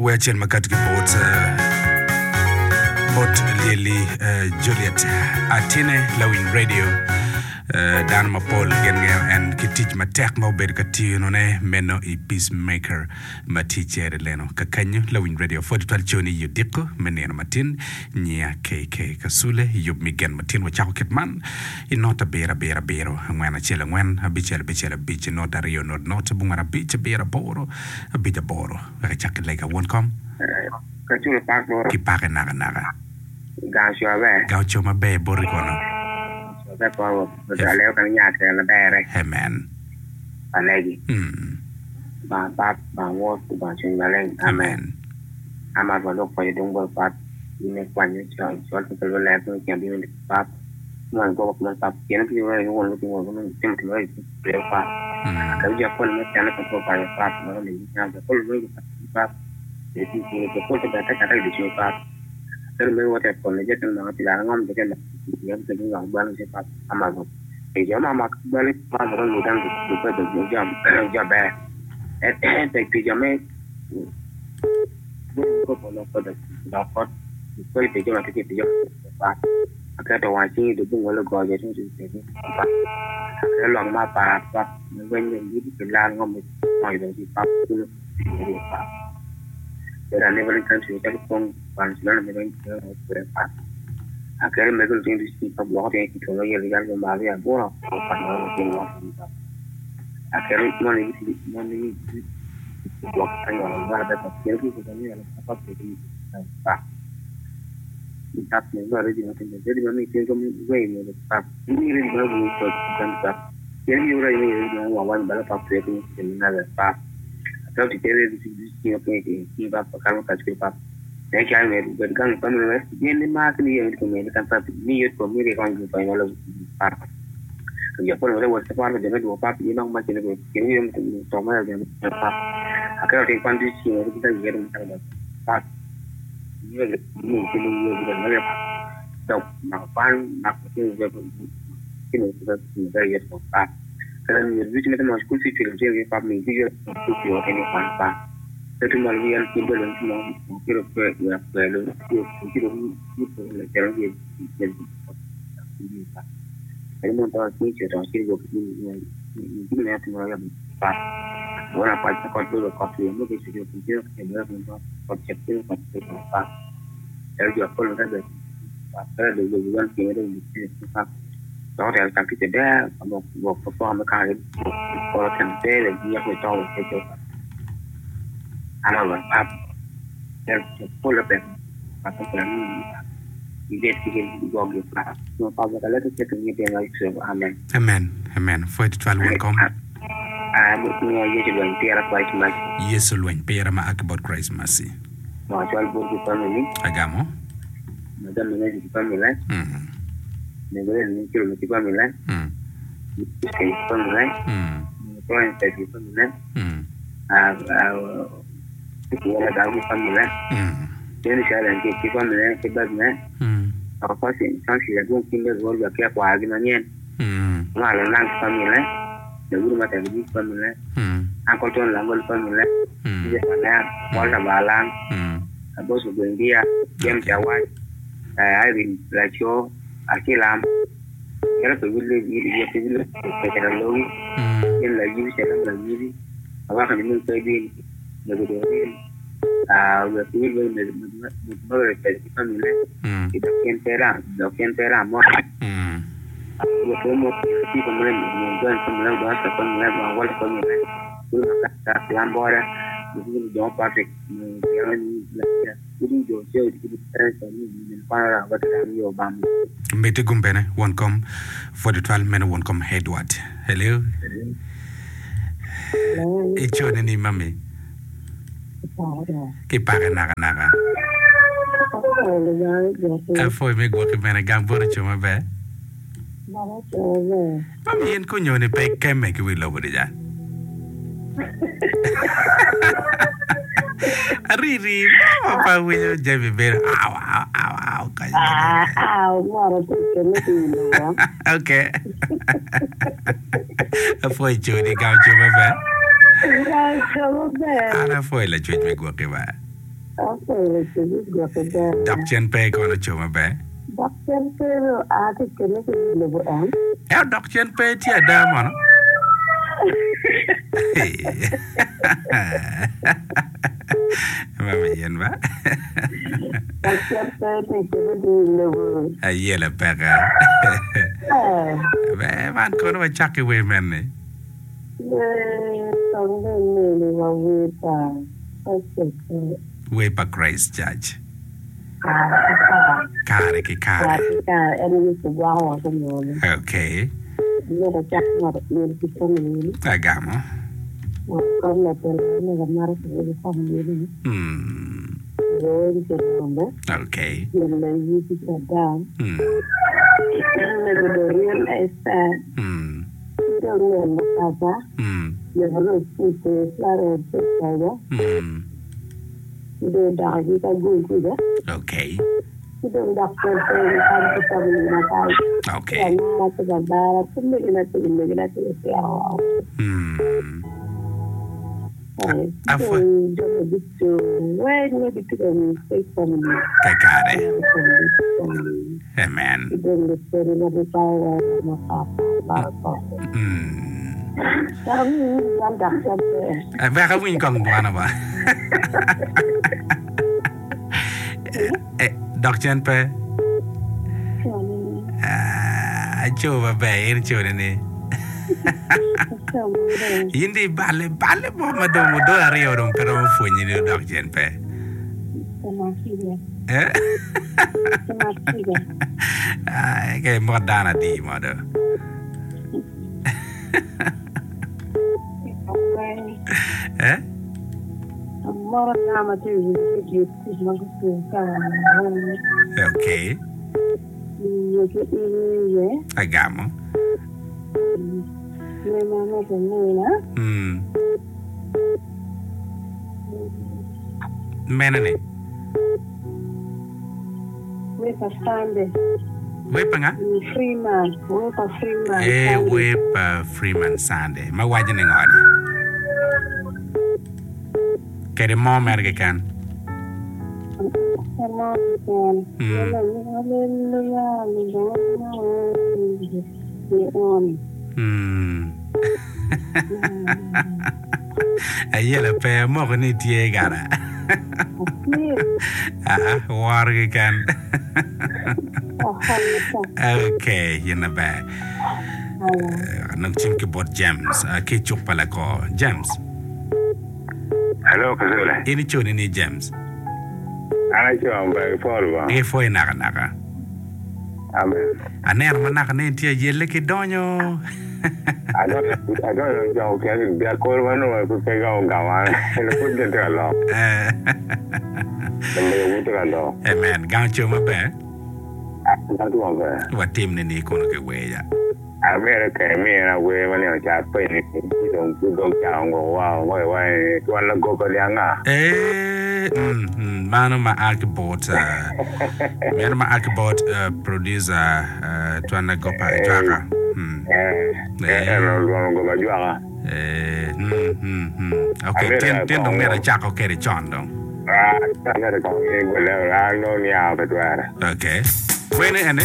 Wechen makati kipot Bot Lili Juliet Atine Lawin Radio Dan Mapol Genge and Kitich Matek Mobed Katino Meno I Peacemaker Matiche Leno Kakanyu Lawin Radio 42 Joni Yudiko Meneno Matin Nya KK Kasule Yub Migen Matin Wachako Kitman Inota Bera Ngwana Chela Ngwen Bichela Nota Rio Nota Bungara Bicha Bera Boro Bita Boro Chaka Lega Woncom Kachule Park Boro Kipaka Naga Gaucho Mabe Borikono That's all the Leo can yak and the bear. Amen. A lady. But walk to bunching the lane. Amen. I'm out to look for your dungle part. You make one you short to the left and can be in the part. One go up my pap. Can't be very one looking over and simply very clear part. I just put a mechanical profile part. Only you have the full way part. If you see the photo that I can read your part. Tell me what I call it. Get them out to the arm to get the balance of Amazon. A Yamama Belly Father only done to put the job back. And take the Jamaic. Couple of the doctor. The very big to keep the job. I got a one thing to do all the gorgeous things. Along my path, but when you need to learn on the point of the pap. There are never country telephone once learn the path. I can't make a thing to speak of water to a young Maria Bora. I carry money to walk on one of the skills of the year about the back. It happened very much in the very many things of the way in the past. You really know me for the back. Then you really know one better of creating in another path. I felt it very difficult to give up a kind of paper. Next time, but gun from the rest, the market to make a company near for me going to find all of the part. Your phone was the part of the network, you know, much in the game to somewhere than the part. I cannot take one this year to get in the part. You will move to the part. So, now, fine, not the very part. And you're reaching the most good feature of the family here to your any one part. Certain Malvian people and you have value, you I don't know teacher or she will be have to worry about one of the control of coffee and movie to your and learning for checking what they can pass. There you are full of the one thing in the so there can be there, work perform a kind or can say that you have to always take your another up there's full of them. But you get to get go get flat. No problem. Let us take a meeting like so. Amen. For it, welcome. I'm looking at you to Pierre quite much. Yes, when Pierre ma about Christ mercy. No, 12 book family. Agamo. Madame Menez family. Never need to look at family. Family. Point that you family. Family. Then shall and get family, get back man. Our passing, something that won't kill the world of careful argument yet. While a long family, the room at a big family, Uncle John Lamble family, one of our land, a boss of India, James Awai, Irene Lacho, Akilam, Help will live in the Logi, in the use of the music, a lot of new baby. The mother family, the Kentera more. The former people going from Lagos upon level, what family, Lambora, John Patrick, putting your show to the parents and fire what your bam. Mete Gumbene won't come for the 12 men won't come headward. Hello? It's your name, Mammy. Kipaka naga. For me, go to Menagambor to my bed. Mammy and Cunyoni pay can make we love it. I really, Papa will Jimmy Bear. Okay. For Judy, go to my bed. Ana foi la chuit me go que va. Okay, so this go to the Dok chen pe ko na chuma be. doctor pero ate que no se le voy a. Dok chen pe ti ada mo. Mama yen ba? Doctor pero que le voy a. Ayela pega. Be man ko no chaki we men ni. Sonde le va a ver We pa Christ Church. para Kare ki kare. and you wow como Okay. no da ya no le quito Agamo. con la persona de mar de familia yo dice no Okay. y le dice que da le debería estar pero no pasa le lo que claro que de dagi ka gugu da Okay. de doctor pe kan ko tabi na kai Okay. na ta da kuma ina ta ya Afwa. Why not to them say family? Kakare. Amen. Then the story of the power of Papa. Baka win kong buwana ba? Dok chen pe. Chuba ba ir chune ni. Hindi bale mo mado ari orom pero mo funyi ni dok chen pe. Kay mo dana di mo do. Okay. Agamo. Menene. Wepa nga? Freeman. Wepa Freeman Sunday. Mawajan ng ngani. Kaya mo merga kan? Ayela pe mo ko ni tie gara. Warga kan. Okay, yun na ba? Nagsim ki bot James. Kichuk pala ko. James. Hello, Kazula. Ini chuni ni James. Ana chuan ba Paul ba. Foi naka. Amen. Aner manaka ne tia yele ki donyo. I don't know okay dia ko ba no ko pe ga on ga wa. Le ko de ta lo. Le me wuta lo. Amen. Gang chuma ba? Na tu ba. Wa team ni kono ke weya. America me na we ma ne cha pe ni dong cha ngo wa wa tuan la go ko liang a. Mano ma akbot mero ma akbot producer tuan la go pa jaka. Go ba jaka. Okay, ten dong mera chako kere chon dong. Ta na ko ni go la no ni a ba tuara. Okay. Wene ene?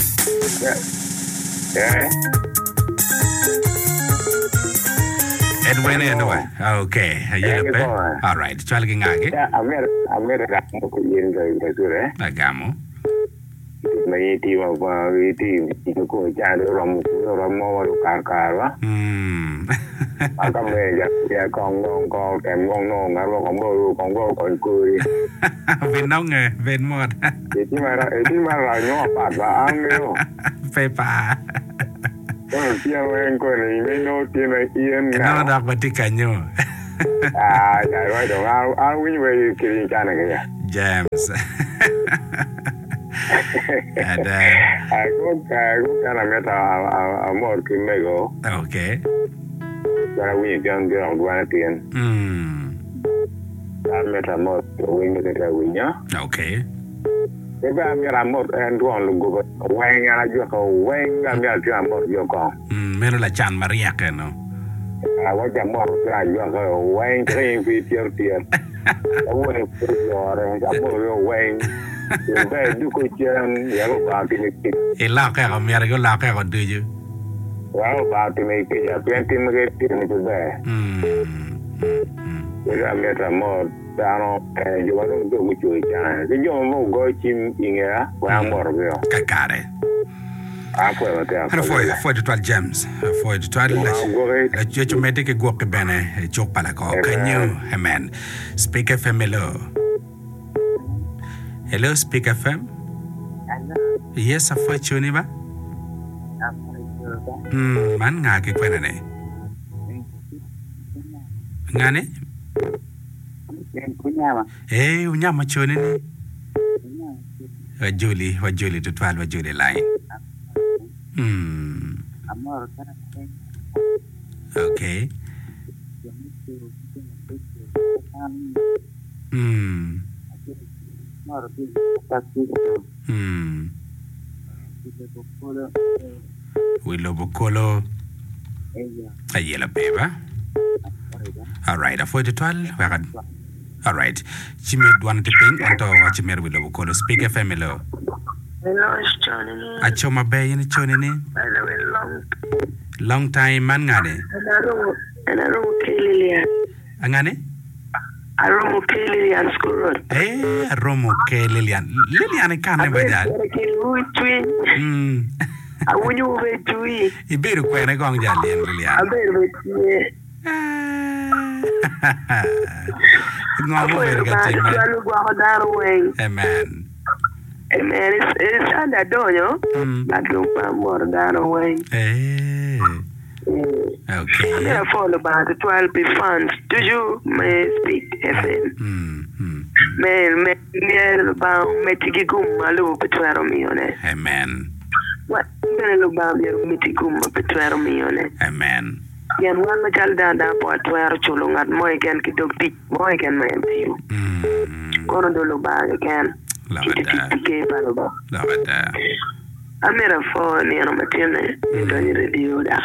Edwin anyway. Okay. All right. Chal gi ngage. America ko yin ga sure. Agamo. Mai ti wa ti ko ja rom mo wa ka wa. Aka me ya kong tem ngong no ngar wa kong bo ko Ven nong ven mod. Ti ma ra nyo pa ba ang no. Pe pa. Tia wen ko ni me no tiene ien na. No dak batikanyo. Ya wa do a wi we kiri kana ga. James. Ada. Aku kana meta amor que mego. Okay. Para wi yang dia dua tien. Meta amor wi me ta wi nya. Okay. Eba mi amor en duan lu go. Wen ya ju ko wen ga mi ju amor yo ko. Meno la chan Maria que no. Wa ja amor ra ju ko wen tren fi tier. Away for your way. Do good, yellow about to make it. A lock out of America, lock out, do you? Well, about to make it a 20 minutes there. We got met a more down you want to go with you. The young will go in here, where I'm more of you. Got it. And for the 12 gems, for the 12, let you make a go up a joke palaco. Can you, amen? Speak FM, hello, Speak FM. Yes, a fortune, man, Naki Quenene. Nani? Eh, Unyama Chonini. Julie, what Julie to 12, what Julie line. Okay. Willow Bocolo. A yellow paper. All right, a 12. All right. She made one tipping and to watch me with Willow Bocolo. Speak a family. Hello, Johnny. I show my bay in Johnny. Long time, man. And I don't kill Lilian. Angane? I don't kill Lilian school. Eh, Romo K. Lilian. Lilian can't never that. I want you over to eat. You better quite a gong jar, Lilian. I better with you. Amen. Amen. It's under door, yo. I don't want more than away. Eh. Okay. I'm going to follow about the 12 funds. Do you may speak FM? May about Metigum, a little bit on me on it. Amen. What? I'm going to about your Metigum, a bit on me on it. Amen. Yan one my child down that boy to wear a chulung at Moigan Kidok, Moigan, my MCU. Gonna do look back again. Love it. I made a phone near my chimney. Don't you review that?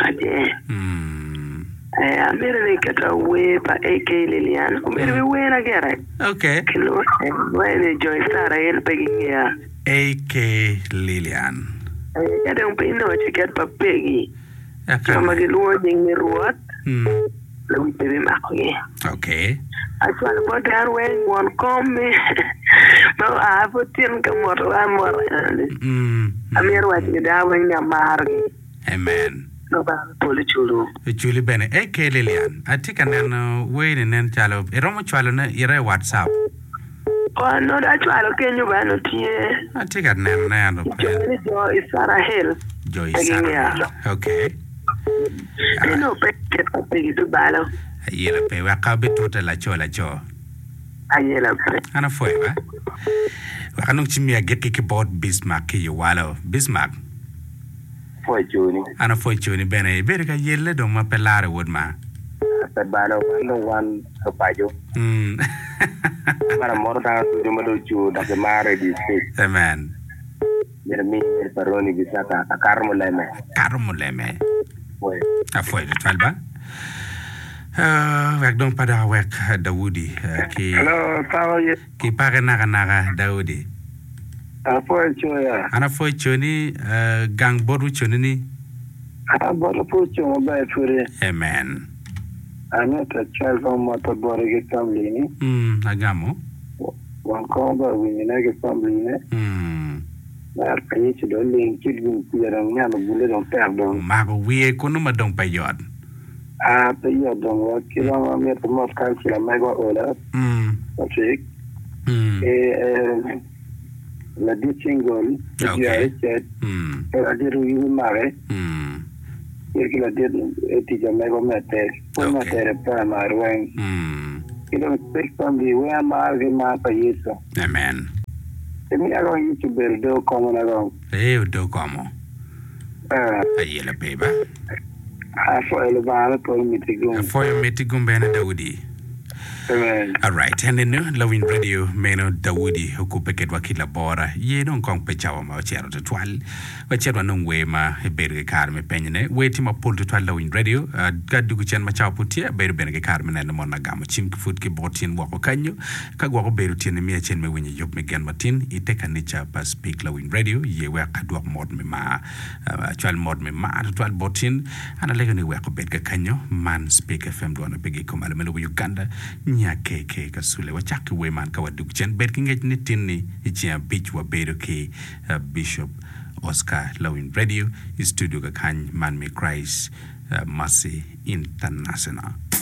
I made a get away by AK Lilian. Maybe when I get it. Okay. When enjoy Sarah and Peggy here. AK Lilian. I don't pay no to get for Peggy. Somebody loading me what? Okay. I try to put that way one come me. No, I have a tin come more. I'm here watching that when you're married. Amen. No, but Julie Bennett, AK Lilian. I think I know wait and then Chalo. Eromo Chalona, you're a WhatsApp. Oh, no, that's why I can't you ban it here. I think I know. Joy Sarah Hill. Joy Sarah. Okay. I know, Peggy to battle. A yellow pay, I can't be total la cho. I yellow. And a forever. I don't see me a get kick about Bismarck, you wallow. Bismarck. For Juni. And a fortune, Benny, very yellow, don't my pelare wood ma. The battle, no one to buy you. But a more than the middle Jew that the marriage is sick. Amen. Let me Peroni Bisaka, a Carmoleme. Carmoleme. A foil, Talba. Werk don't pada werk Dawoodi. Hello, how are you? Ki pare naga Dawoodi. Apoy choya. Ana foi choni gang boru choni ni. Boru pucho mobile fure. Amen. Ana ta chalva moto boru ge family ni. Agamo. Wan komba winina ge family ni. Na kani ci do link ci gu yaram ñana bu le don perdon. Mago wiye ko no ma don payod. Payod don wa kila ma me to mo kan ci la mego ola. Patrick. La dicingol. Okay. Era di ruwi mare. Perché la ti già mego mette. Poi mettere per marwen. Ilo spectrum di we ma payeso. Amen. Mi ero YouTube do como na go. Do como. Aí ela beba. Foi ele vai para o mitigum. Foi o mitigum bem Dawoodi. Amen. All right, and then Lawin Radio meno Dawudi hukupeket wakila bora ye non kong pechawa ma chero to twal wa chero non we ma berge kar me penyne we ti ma pol to twal Lawin Radio gaddu gu chen ma chaw putia beru berge kar me nen mo na gam chim ki fut ki botin wako kanyo ka gwa beru tin me chen me winyi yop me gen matin ite kanicha pa speak Lawin Radio ye we ka dwak mod me ma twal mod me ma twal botin ana lega ni we ko berge kanyo man speak FM do na pegi ko mala melo Uganda nyake ke kasule wachaki we man ka waduk chen ber kinget ni tinni ichia beach wa beru ke Bishop Oscar Lawin Radio studio ka kan man me Christ Mercy International.